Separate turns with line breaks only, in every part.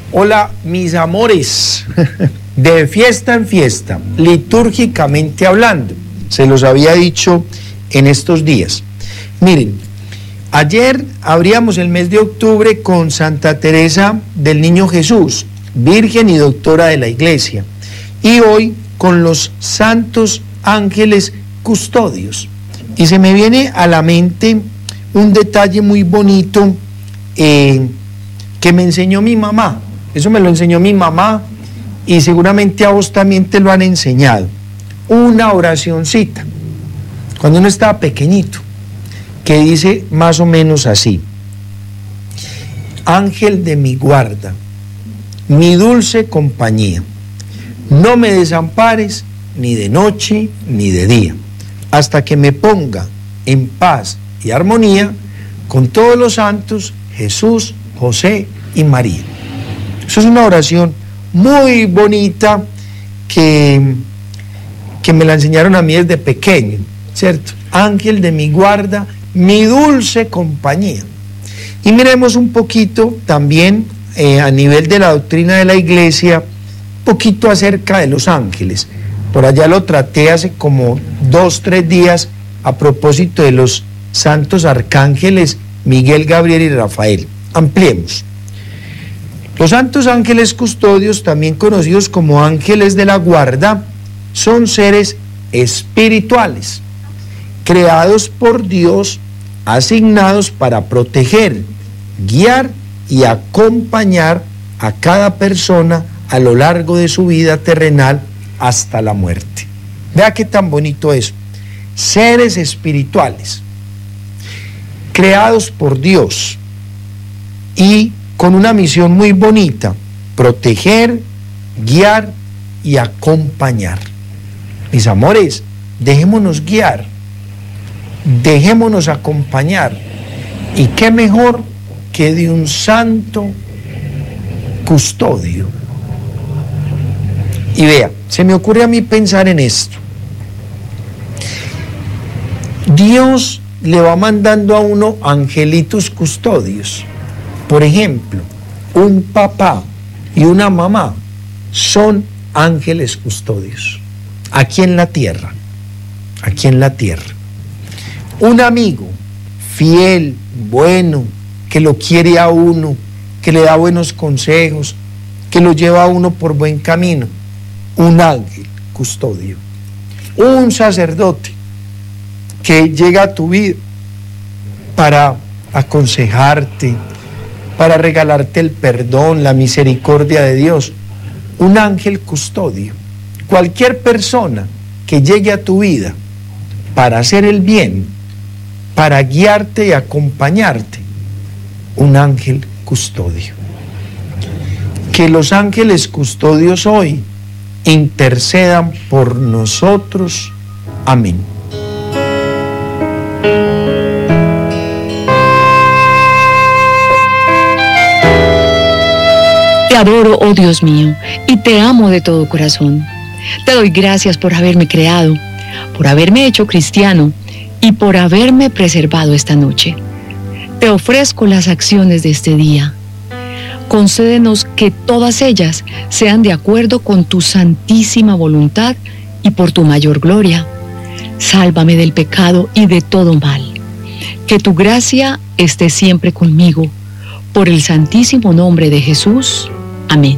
Hola, mis amores, de fiesta en fiesta, litúrgicamente hablando, se los había dicho en estos días. Miren, ayer abríamos el mes de octubre con Santa Teresa del Niño Jesús, Virgen y Doctora de la Iglesia, y hoy con los santos ángeles custodios. Y se me viene a la mente un detalle muy bonito que me enseñó mi mamá. Eso me lo enseñó mi mamá y seguramente a vos también te lo han enseñado. Una oracioncita, cuando uno estaba pequeñito, que dice más o menos así: Ángel de mi guarda, mi dulce compañía, no me desampares ni de noche ni de día, hasta que me ponga en paz y armonía con todos los santos, Jesús, José y María. Eso es una oración muy bonita que me la enseñaron a mí desde pequeño, ¿cierto? Ángel de mi guarda, mi dulce compañía. Y miremos un poquito también a nivel de la doctrina de la Iglesia, un poquito acerca de los ángeles. Por allá lo traté hace como 2-3 días a propósito de los santos arcángeles Miguel, Gabriel y Rafael. Ampliemos. Los santos ángeles custodios, también conocidos como ángeles de la guarda, son seres espirituales, creados por Dios, asignados para proteger, guiar y acompañar a cada persona a lo largo de su vida terrenal hasta la muerte. Vea qué tan bonito es. Seres espirituales, creados por Dios y con una misión muy bonita: proteger, guiar y acompañar. Mis amores, dejémonos guiar, dejémonos acompañar, y qué mejor que de un santo custodio. Y vea, se me ocurre a mí pensar en esto. Dios le va mandando a uno angelitos custodios. Por ejemplo, un papá y una mamá son ángeles custodios aquí en la tierra, aquí en la tierra. Un amigo fiel, bueno, que lo quiere a uno, que le da buenos consejos, que lo lleva a uno por buen camino, un ángel custodio. Un sacerdote que llega a tu vida para aconsejarte, para regalarte el perdón, la misericordia de Dios, un ángel custodio. Cualquier persona que llegue a tu vida para hacer el bien, para guiarte y acompañarte, un ángel custodio. Que los ángeles custodios hoy intercedan por nosotros. Amén.
Te adoro, oh Dios mío, y te amo de todo corazón. Te doy gracias por haberme creado, por haberme hecho cristiano y por haberme preservado esta noche. Te ofrezco las acciones de este día. Concédenos que todas ellas sean de acuerdo con tu santísima voluntad y por tu mayor gloria. Sálvame del pecado y de todo mal. Que tu gracia esté siempre conmigo. Por el santísimo nombre de Jesús. Amén.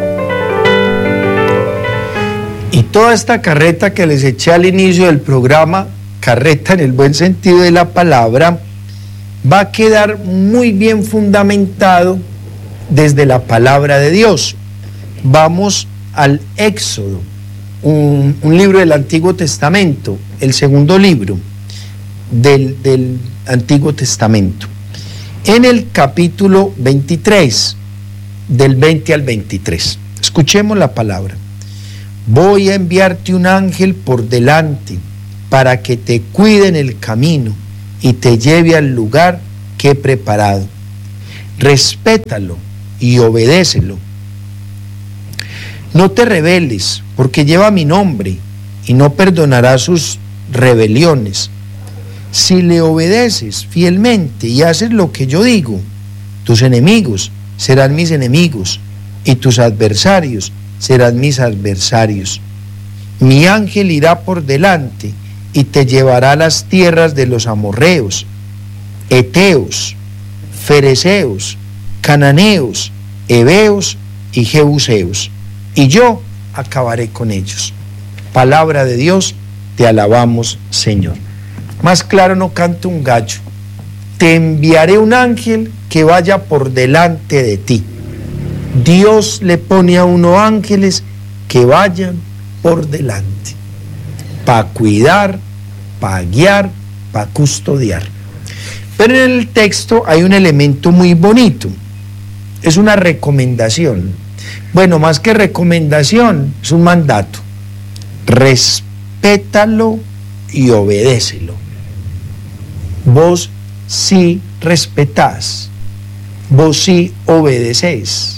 Y toda esta carreta que les eché al inicio del programa, carreta en el buen sentido de la palabra, va a quedar muy bien fundamentado desde la palabra de Dios. Vamos al Éxodo, un libro del Antiguo Testamento, el segundo libro del Antiguo Testamento. En el capítulo 23, del 20 al 23. Escuchemos la palabra. Voy a enviarte un ángel por delante para que te cuide en el camino y te lleve al lugar que he preparado. Respétalo y obedécelo. No te rebeles, porque lleva mi nombre y no perdonará sus rebeliones. Si le obedeces fielmente y haces lo que yo digo, tus enemigos serán mis enemigos y tus adversarios serán mis adversarios. Mi ángel irá por delante y te llevará a las tierras de los amorreos, heteos, fereceos, cananeos, heveos y jebuseos, y yo acabaré con ellos. Palabra de Dios, te alabamos, Señor. Más claro no canta un gallo. Te enviaré un ángel que vaya por delante de ti. Dios le pone a uno ángeles que vayan por delante, para cuidar, para guiar, para custodiar. Pero en el texto hay un elemento muy bonito, es una recomendación. Bueno, más que recomendación, es un mandato. Respétalo y obedécelo. Vos sí respetás, vos sí obedecés.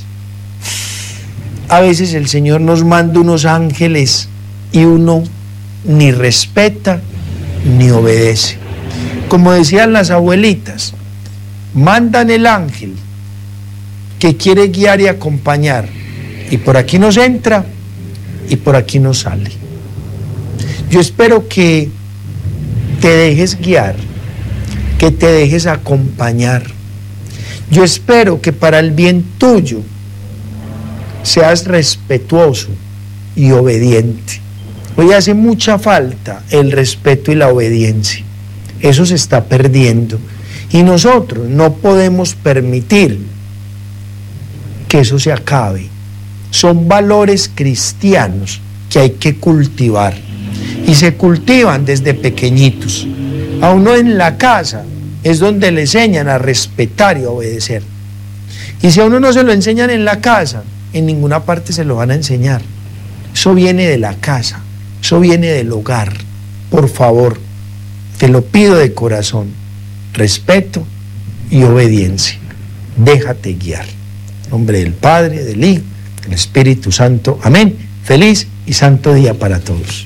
A veces el Señor nos manda unos ángeles y uno ni respeta ni obedece. Como decían las abuelitas, mandan el ángel que quiere guiar y acompañar, y por aquí nos entra y por aquí nos sale. Yo espero que te dejes guiar, que te dejes acompañar. Yo espero que para el bien tuyo seas respetuoso y obediente. Hoy hace mucha falta el respeto y la obediencia. Eso se está perdiendo. Y nosotros no podemos permitir que eso se acabe. Son valores cristianos que hay que cultivar. Y se cultivan desde pequeñitos. A uno en la casa es donde le enseñan a respetar y a obedecer. Y si a uno no se lo enseñan en la casa, en ninguna parte se lo van a enseñar. Eso viene de la casa, eso viene del hogar. Por favor, te lo pido de corazón, respeto y obediencia. Déjate guiar. En nombre del Padre, del Hijo, del Espíritu Santo. Amén. Feliz y santo día para todos.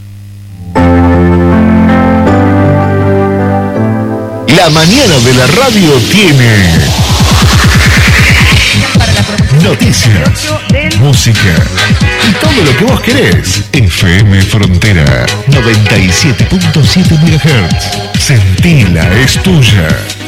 La mañana de la radio tiene noticias, música y todo lo que vos querés. FM Frontera 97.7 MHz. Sentila, es tuya.